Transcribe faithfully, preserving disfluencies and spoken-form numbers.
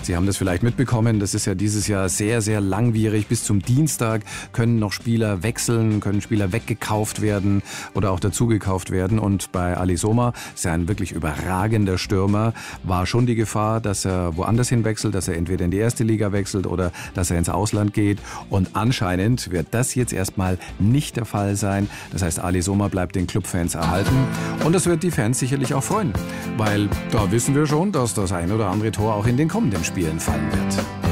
Sie haben das vielleicht mitbekommen, das ist ja dieses Jahr sehr, sehr langwierig. Bis zum Dienstag können noch Spieler wechseln, können Spieler weggekauft werden oder auch dazugekauft werden. Und bei Ali Soma, ist ja ein wirklich überragender Stürmer, war schon die Gefahr, dass er woanders hinwechselt, dass er entweder in die erste Liga wechselt oder dass er ins Ausland geht. Und anscheinend wird das jetzt erstmal nicht der Fall sein. Das heißt, Ali Soma bleibt den Clubfans erhalten. Und das wird die Fans sicherlich auch freuen, weil da wissen wir schon, dass das ein oder andere Tor auch in den kommenden Spielen fallen wird.